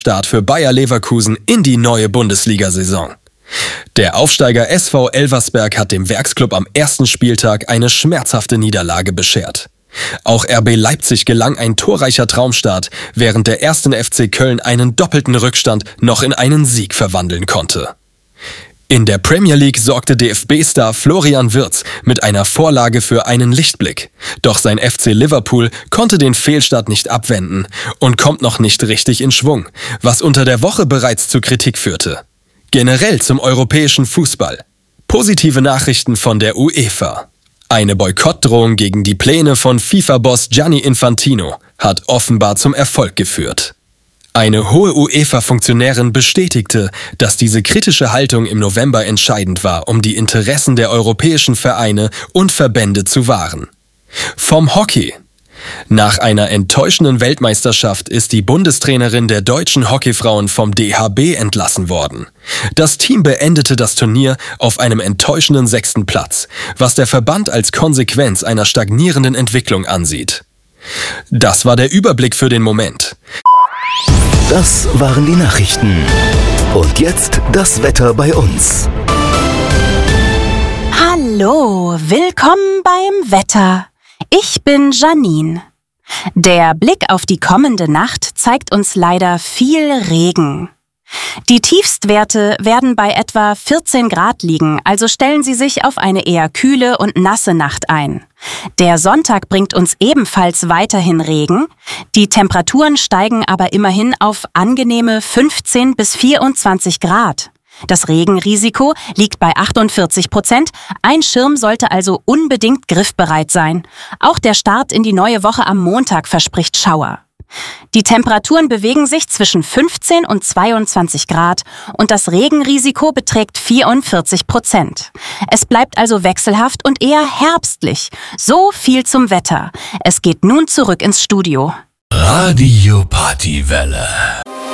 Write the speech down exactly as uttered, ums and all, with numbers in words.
Start für Bayer Leverkusen in die neue Bundesliga-Saison. Der Aufsteiger S V Elversberg hat dem Werksclub am ersten Spieltag eine schmerzhafte Niederlage beschert. Auch R B Leipzig gelang ein torreicher Traumstart, während der ersten F C Köln einen doppelten Rückstand noch in einen Sieg verwandeln konnte. In der Premier League sorgte D F B-Star Florian Wirtz mit einer Vorlage für einen Lichtblick. Doch sein F C Liverpool konnte den Fehlstart nicht abwenden und kommt noch nicht richtig in Schwung, was unter der Woche bereits zu Kritik führte. Generell zum europäischen Fußball. Positive Nachrichten von der UEFA. Eine Boykottdrohung gegen die Pläne von FIFA-Boss Gianni Infantino hat offenbar zum Erfolg geführt. Eine hohe UEFA-Funktionärin bestätigte, dass diese kritische Haltung im November entscheidend war, um die Interessen der europäischen Vereine und Verbände zu wahren. Vom Hockey. Nach einer enttäuschenden Weltmeisterschaft ist die Bundestrainerin der deutschen Hockeyfrauen vom D H B entlassen worden. Das Team beendete das Turnier auf einem enttäuschenden sechsten Platz, was der Verband als Konsequenz einer stagnierenden Entwicklung ansieht. Das war der Überblick für den Moment. Das waren die Nachrichten. Und jetzt das Wetter bei uns. Hallo, willkommen beim Wetter. Ich bin Janine. Der Blick auf die kommende Nacht zeigt uns leider viel Regen. Die Tiefstwerte werden bei etwa vierzehn Grad liegen, also stellen Sie sich auf eine eher kühle und nasse Nacht ein. Der Sonntag bringt uns ebenfalls weiterhin Regen. Die Temperaturen steigen aber immerhin auf angenehme fünfzehn bis vierundzwanzig Grad. Das Regenrisiko liegt bei achtundvierzig Prozent. Ein Schirm sollte also unbedingt griffbereit sein. Auch der Start in die neue Woche am Montag verspricht Schauer. Die Temperaturen bewegen sich zwischen fünfzehn und zweiundzwanzig Grad und das Regenrisiko beträgt vierundvierzig Prozent. Es bleibt also wechselhaft und eher herbstlich. So viel zum Wetter. Es geht nun zurück ins Studio. Radio Partywelle.